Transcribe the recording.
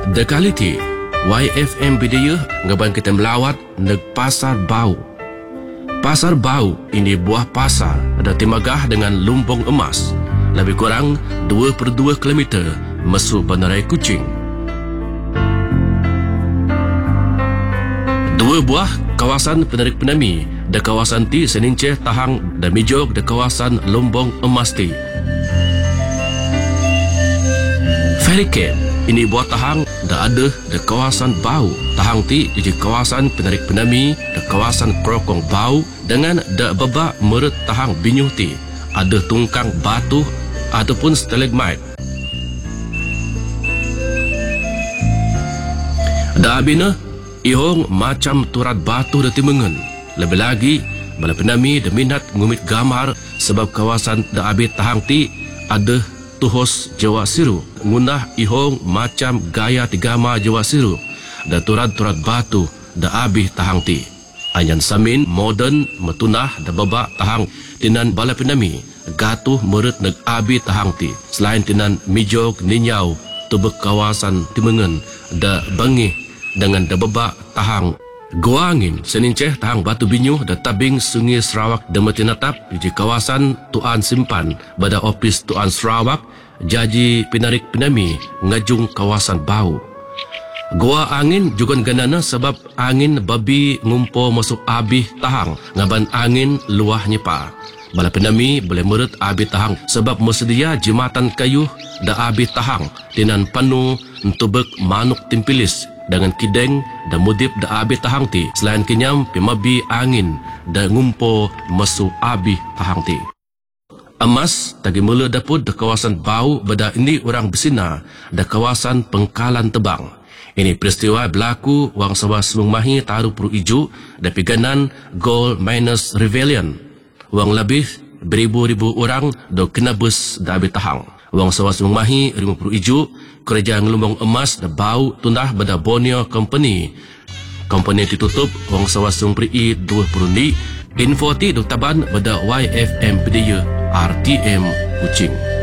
Dekali ti, YFM Bidayah ngaban kita melawat neg Pasar Bau. Pasar Bau ini buah pasar ada timagah dengan lumbung emas. Lebih kurang 2/2 km masuk Bandaraya Kuching. Dua buah kawasan penarik penami da kawasan ti seninceh tahang da mijog da kawasan lumbung emas ti. Ferry ini buat tahang da ada da kawasan Bau. Tahang ti di kawasan penarik penami da kawasan Krokong Bau dengan da bebak meret tahang binyuh ti. Ada tungkang batu ataupun stalagmite. Da abina ihong macam turat batu da timengen. Lebih lagi bala penami da minat ngumit gambar sebab kawasan da abi tahang ti ada tuhos Jawa Siru. Ngunah ihong macam gaya tigama Jawa Siru da turat-turat batu da abi tahang ti. Anyan samin modern metunah da babak tahang tinan bala penami gatuh meret neg abi tahang ti. Selain tinan mijog ninyau tubek kawasan timengen da bangih dengan da babak tahang Gua Angin seninceh tahang Batu Binyuh da tabing Sungai Sarawak da metinatap di kawasan Tuan Simpan pada ofis Tuan Sarawak jaji pinarik penami ngajung kawasan Bau. Gua Angin juga ganana sebab angin babi ngumpo masuk abih tahang ngaban angin luah nyepa. Bala penami boleh meret abih tahang sebab mesedia jematan kayu da abih tahang tinan panu entubek manuk timpilis dengan kideng dan mudip da abih tahang ti. Selain kenyam pimabi angin da ngumpo masuk abih tahang ti. Emas tagi mula dapur da kawasan Bau bada ini orang bersina da kawasan Pengkalan Tebang. Ini peristiwa berlaku wang sawa semung mahi taruh puru ijo da piganan Gold Miners Rebellion. Wang lebih beribu-ribu orang do kena bus da abih tahang. Wang sawa semung mahi 50 ijo kerja ngelumbang emas da Bau tundah pada Borneo Company. Company ditutup wang sawa semung peri 20 ni. Info ti do taban pada YFM Bidayah RTM Kuching.